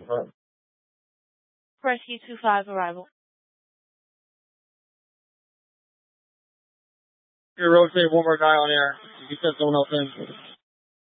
Rescue 2-5 arrival. You rotate one more guy on air. You send someone else in.